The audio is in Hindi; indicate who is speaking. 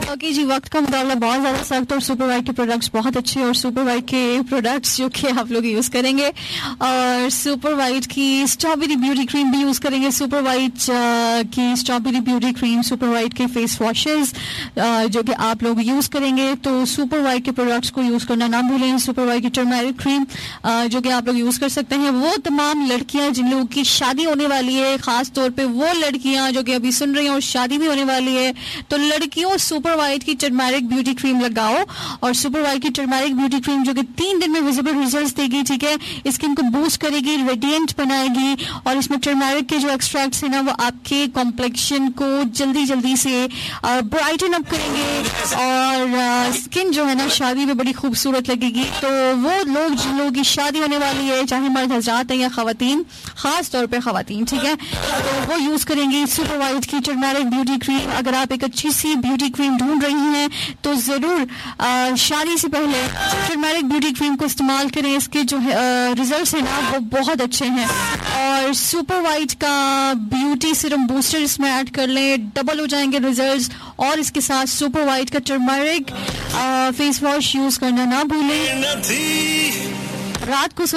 Speaker 1: ओके जी, वक्त का मुकाबला बहुत ज़्यादा सख्त और सुपर वाइट के प्रोडक्ट्स बहुत अच्छे और सुपर वाइट के प्रोडक्ट्स जो कि आप लोग यूज़ करेंगे और सुपर वाइट की स्ट्रॉबेरी ब्यूटी क्रीम भी यूज़ करेंगे, सुपर वाइट की strawberry beauty cream, super white के फेस वॉशेस जो कि आप लोग यूज़ करेंगे, तो सुपर वाइट के प्रोडक्ट्स को यूज़ करना ना भूलें। सुपर वाइट की टर्मरिक क्रीम जो कि आप लोग यूज़ कर सकते हैं। वो तमाम लड़कियां जिन लोगों की शादी होने वाली है, खास तौर पे वो लड़कियां जो कि अभी सुन रही हैं और शादी भी होने वाली है, तो लड़कियों सुपर वाइट की टर्मरिक ब्यूटी क्रीम लगाओ। और सुपर वाइट की टर्मरिक ब्यूटी क्रीम जो कि 3 दिन में विजिबल रिजल्ट्स देगी, ठीक है, स्किन को बूस्ट करेगी, रेडिएंट बनाएगी और इसमें टर्मरिक के जो एक्सट्रैक्ट्स है ना वो आपके कॉम्प्लेक्शन को जल्दी से ब्राइटन अप करेंगे और स्किन जो है ना शादी में बड़ी खूबसूरत लगेगी। तो वो लोग जिन लोगों की शादी होने वाली है, चाहे मर्द हजरात हैं या खवातीन, खास तौर पे खवातीन, ठीक है, तो वो यूज करेंगी सुपर वाइट की टर्मरिक ब्यूटी क्रीम। अगर आप एक अच्छी सी ब्यूटी क्रीम ढूंढ रही हैं तो जरूर शादी से पहले टर्मरिक ब्यूटी क्रीम को इस्तेमाल करें। इसके जो रिजल्ट्स हैं ना वो बहुत अच्छे हैं। और सुपर वाइट का ब्यूटी सीरम बूस्टर इसमें ऐड कर लें, डबल हो जाएंगे रिजल्ट्स। और इसके साथ सुपर वाइट का टर्मरिक फेस वॉश यूज करना ना भूलें। रात को